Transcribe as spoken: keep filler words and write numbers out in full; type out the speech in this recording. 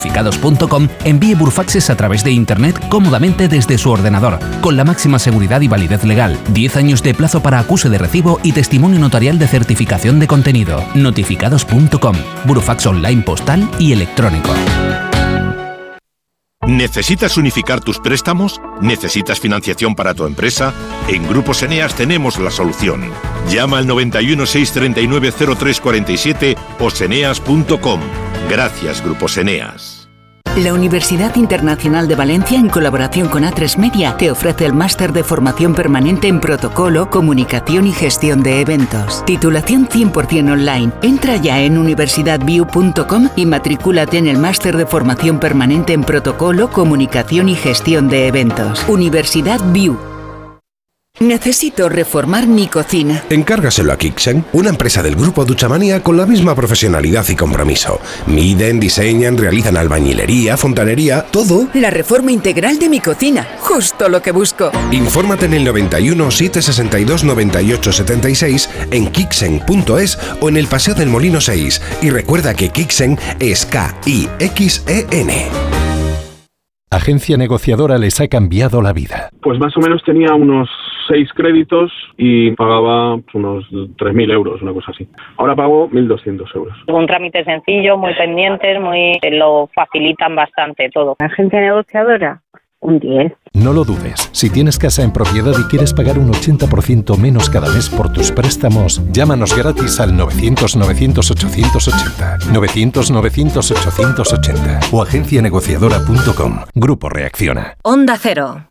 Certificados punto com envíe Burfaxes a través de Internet cómodamente desde su ordenador, con la máxima seguridad y validez legal, diez años de plazo para acuse de recibo y testimonio notarial de certificación de contenido. Notificados punto com, Burfax online postal y electrónico. ¿Necesitas unificar tus préstamos? ¿Necesitas financiación para tu empresa? En Grupos Eneas tenemos la solución. Llama al noventa y uno, seiscientos treinta y nueve, cero tres cuarenta y siete o seneas punto com. Gracias, Grupos Eneas. La Universidad Internacional de Valencia, en colaboración con A tres Media, te ofrece el máster de formación permanente en protocolo, comunicación y gestión de eventos. Titulación cien por ciento online. Entra ya en universidad view punto com y matricúlate en el máster de formación permanente en protocolo, comunicación y gestión de eventos. Universidad View. Necesito reformar mi cocina. Encárgaselo a Kixen, una empresa del grupo Duchamanía con la misma profesionalidad y compromiso. Miden, diseñan, realizan albañilería, fontanería, todo. La reforma integral de mi cocina, justo lo que busco. Infórmate en el noventa y uno, setecientos sesenta y dos, noventa y ocho setenta y seis, en kixen punto es o en el Paseo del Molino seis. Y recuerda que Kixen es K I X E N. Agencia Negociadora les ha cambiado la vida. Pues más o menos tenía unos seis créditos y pagaba unos tres mil euros, una cosa así. Ahora pago mil doscientos euros. Un trámite sencillo, muy pendientes, muy lo facilitan bastante todo. Agencia Negociadora, un diez. No lo dudes. Si tienes casa en propiedad y quieres pagar un ochenta por ciento menos cada mes por tus préstamos, llámanos gratis al novecientos, novecientos, ochocientos ochenta. novecientos, novecientos, ochocientos ochenta. O agencia negociadora punto com. Grupo Reacciona. Onda Cero.